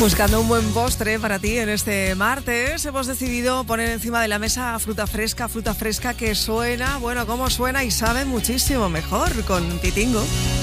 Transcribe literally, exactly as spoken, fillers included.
Buscando un buen postre para ti en este martes, hemos decidido poner encima de la mesa fruta fresca, fruta fresca que suena, bueno, cómo suena y sabe muchísimo mejor con Pitingo.